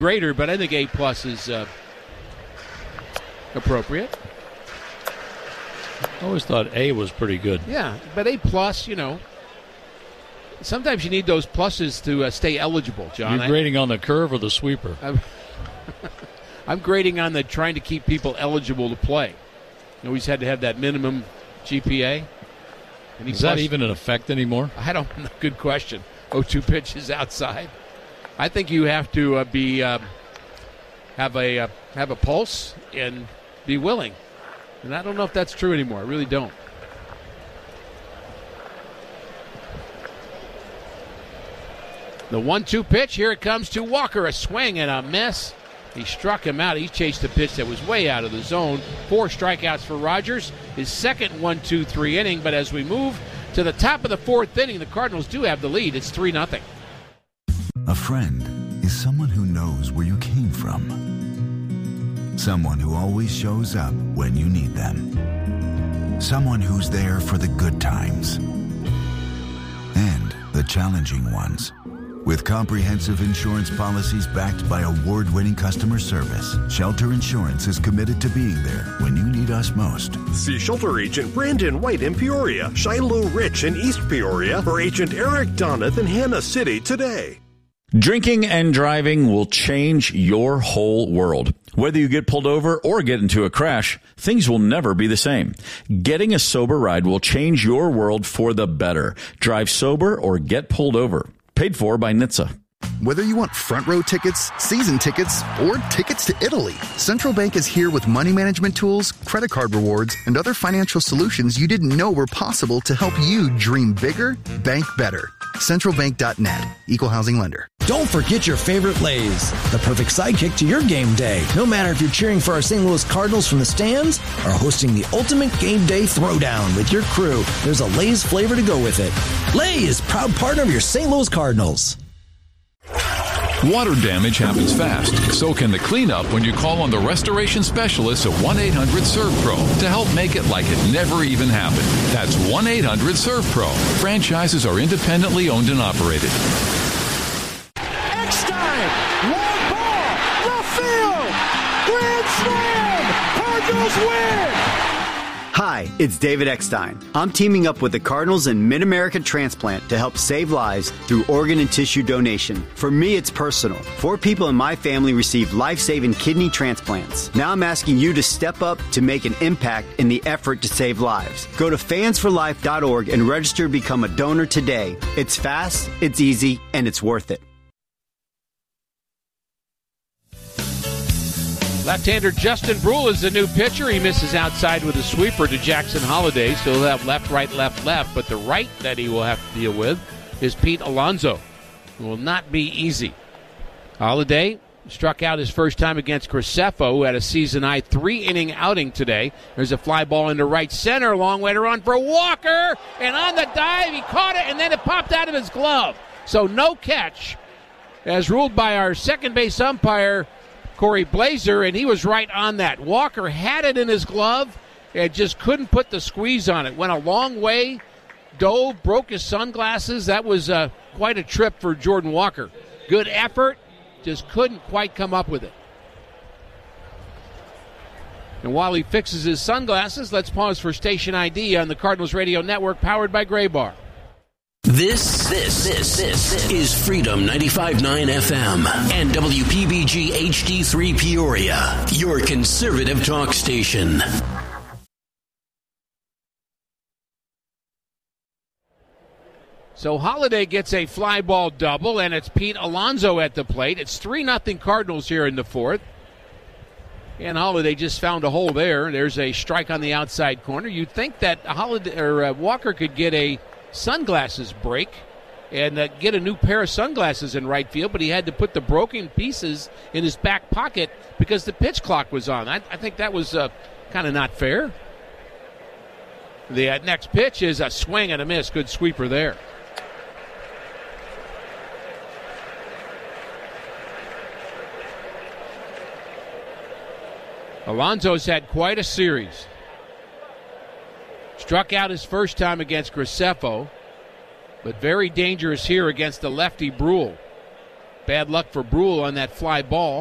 greater, but I think A+ is appropriate. I always thought A was pretty good. Yeah, but A+, sometimes you need those pluses to stay eligible, John. You're grading on the curve or the sweeper? I'm grading on the trying to keep people eligible to play. You always had to have that minimum GPA. Is that even in effect anymore? I don't know. Good question. 0-2 pitches outside. I think you have to have a pulse and be willing. And I don't know if that's true anymore. I really don't. The 1-2 pitch. Here it comes to Walker. A swing and a miss. He struck him out. He chased a pitch that was way out of the zone. 4 strikeouts for Rogers. His second 1-2-3 inning. But as we move to the top of the 4th inning, the Cardinals do have the lead. It's 3-0. A friend is someone who knows where you came from. Someone who always shows up when you need them. Someone who's there for the good times and the challenging ones. With comprehensive insurance policies backed by award-winning customer service, Shelter Insurance is committed to being there when you need us most. See Shelter Agent Brandon White in Peoria, Shiloh Rich in East Peoria, or Agent Eric Donath in Hannah City today. Drinking and driving will change your whole world. Whether you get pulled over or get into a crash, things will never be the same. Getting a sober ride will change your world for the better. Drive sober or get pulled over. Paid for by NHTSA. Whether you want front row tickets, season tickets, or tickets to Italy, Central Bank is here with money management tools, credit card rewards, and other financial solutions you didn't know were possible to help you dream bigger, bank better. CentralBank.net. Equal housing lender. Don't forget your favorite Lay's, the perfect sidekick to your game day. No matter if you're cheering for our St. Louis Cardinals from the stands or hosting the ultimate game day throwdown with your crew, there's a Lay's flavor to go with it. Lay's, proud partner of your St. Louis Cardinals. Water damage happens fast. So can the cleanup when you call on the restoration specialists at 1-800-SERVPRO to help make it like it never even happened. That's 1-800-SERVPRO. Franchises are independently owned and operated. Eckstein, long ball, left field, grand slam, Cardinals win. Hi, it's David Eckstein. I'm teaming up with the Cardinals and Mid-America Transplant to help save lives through organ and tissue donation. For me, it's personal. 4 people in my family received life-saving kidney transplants. Now I'm asking you to step up to make an impact in the effort to save lives. Go to fansforlife.org and register to become a donor today. It's fast, it's easy, and it's worth it. Left-hander Justin Brule is the new pitcher. He misses outside with a sweeper to Jackson Holliday, so he'll have left, right, left, left. But the right that he will have to deal with is Pete Alonso. It will not be easy. Holliday struck out his first time against Graceffo, who had a season-high 3-inning outing today. There's a fly ball into right center. Long way to run for Walker. And on the dive, he caught it, and then it popped out of his glove. So no catch, as ruled by our second base umpire, Corey Blazer, and he was right on that. Walker had it in his glove and just couldn't put the squeeze on it. Went a long way, dove, broke his sunglasses. That was quite a trip for Jordan Walker. Good effort, just couldn't quite come up with it. And while he fixes his sunglasses, let's pause for station ID on the Cardinals Radio Network, powered by Gray Bar. This is Freedom 95.9 FM and WPBG HD3 Peoria, your conservative talk station. So Holliday gets a fly ball double, and it's Pete Alonso at the plate. It's 3-0 Cardinals here in the 4th. And Holliday just found a hole there. There's a strike on the outside corner. You'd think that Walker could get a sunglasses break and get a new pair of sunglasses in right field, but he had to put the broken pieces in his back pocket because the pitch clock was on. I think that was kind of not fair. The next pitch is a swing and a miss. Good sweeper there. Alonso's had quite a series. Struck out his first time against Graceffo, but very dangerous here against the lefty Brule. Bad luck for Brule on that fly ball.